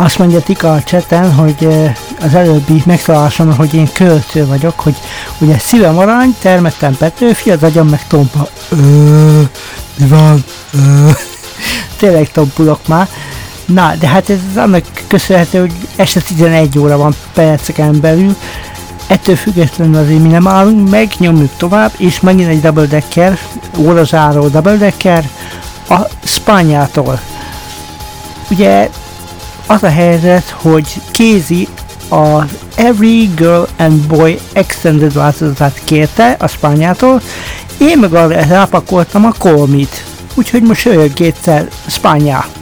Azt mondja Tika a chaten, hogy az előbbi megtalálásom, hogy én költő vagyok, hogy ugye szívem arany, termettem Petőfi, az agyam meg tompa. Mi van? Tényleg tompulok már. Na, de hát ez annak köszönhető, hogy este 11 óra van perceken belül. Ettől függetlenül azért mi nem állunk meg, nyomjuk tovább, és megint egy double-decker, órázáró double-decker a Spanyától. Ugye az a helyzet, hogy Kézi az Every Girl and Boy Extended változatát kérte a Spanyától, én meg arra rápakoltam a Call Me-t. Úgyhogy most jöjjön kétszer Spanyá.